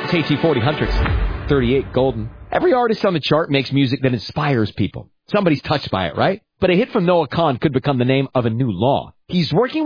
KT40 Huntrix, 38 Golden. Every artist on the chart makes music that inspires people. Somebody's touched by it, right? But a hit from Noah Kahan could become the name of a new law. He's working with